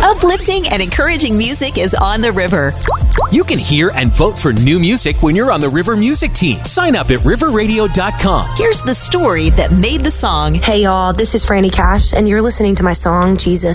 Uplifting and encouraging music is on the river. You can hear and vote for new music when you're on the River Music team. Sign up at riverradio.com. Here's the story that made the song. Hey y'all, this is Franny Cash, and you're listening to my song, Jesus.